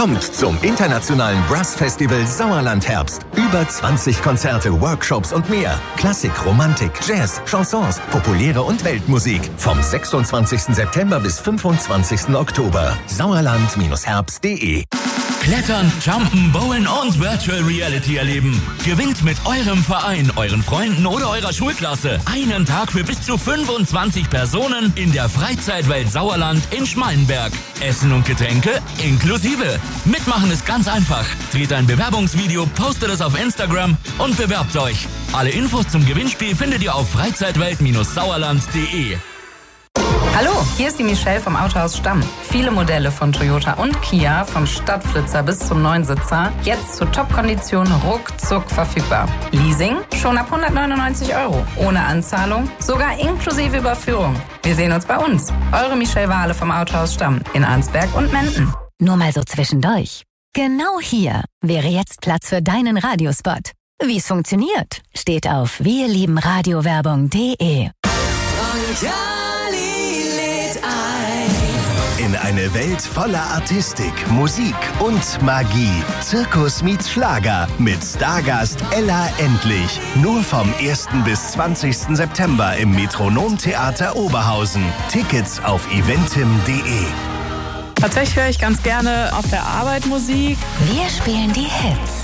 Kommt zum internationalen Brass Festival Sauerland Herbst. Über 20 Konzerte, Workshops und mehr. Klassik, Romantik, Jazz, Chansons, populäre und Weltmusik. Vom 26. September bis 25. Oktober. Sauerland-herbst.de. Klettern, Jumpen, Bowlen und Virtual Reality erleben. Gewinnt mit eurem Verein, euren Freunden oder eurer Schulklasse einen Tag für bis zu 25 Personen in der Freizeitwelt Sauerland in Schmallenberg. Essen und Getränke inklusive. Mitmachen ist ganz einfach. Dreht ein Bewerbungsvideo, postet es auf Instagram und bewerbt euch. Alle Infos zum Gewinnspiel findet ihr auf freizeitwelt-sauerland.de. Hallo, hier ist die Michelle vom Autohaus Stamm. Viele Modelle von Toyota und Kia, vom Stadtflitzer bis zum Neunsitzer, jetzt zu Top-Konditionen ruckzuck verfügbar. Leasing schon ab 199 €, ohne Anzahlung, sogar inklusive Überführung. Wir sehen uns bei uns. Eure Michelle Wahle vom Autohaus Stamm in Arnsberg und Menden. Nur mal so zwischendurch. Genau hier wäre jetzt Platz für deinen Radiospot. Wie es funktioniert, steht auf wirliebenradiowerbung.de. In eine Welt voller Artistik, Musik und Magie. Zirkus meets Schlager mit Stargast Ella Endlich. Nur vom 1. bis 20. September im Metronomtheater Oberhausen. Tickets auf eventim.de. Tatsächlich höre ich ganz gerne auf der Arbeit Musik. Wir spielen die Hits.